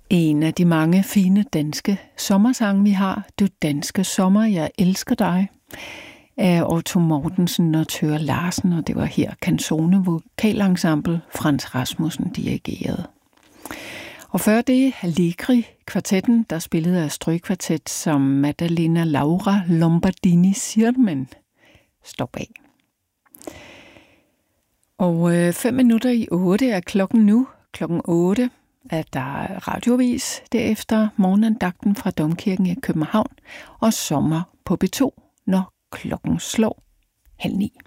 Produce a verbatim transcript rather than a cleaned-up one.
En af de mange fine danske sommersange, vi har, Du danske sommer, jeg elsker dig, af Otto Mortensen og Thøger Larsen, og det var her Canzone Vokalensemble Frans Rasmussen dirigerede. Og før det Allegri kvartetten, der spillede af strygkvartet, som Maddalena Laura Lombardini Sirmen står bag. Og øh, fem minutter i otte er klokken nu. Klokken otte er der radiovis, derefter morgenandagten fra Domkirken i København, og sommer på B to, når klokken slår halv ni.